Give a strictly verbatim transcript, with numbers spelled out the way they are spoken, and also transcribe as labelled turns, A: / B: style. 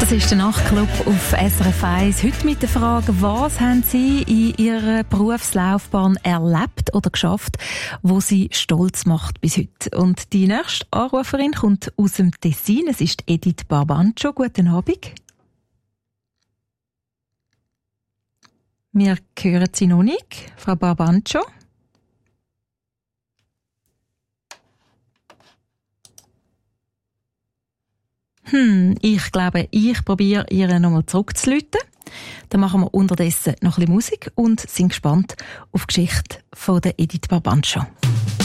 A: Das ist der Nachtclub auf S R F eins. Heute mit der Frage, was haben Sie in Ihrer Berufslaufbahn erlebt oder geschafft, wo Sie stolz macht bis heute? Und die nächste Anruferin kommt aus dem Tessin. Es ist Edith Barbancho. Guten Abend. Wir hören Sie noch nicht, Frau Barbancho. Hm, ich glaube, ich probiere, ihr nochmal zurückzuläuten. Dann machen wir unterdessen noch ein bisschen Musik und sind gespannt auf die Geschichte von der Edith Barbancho.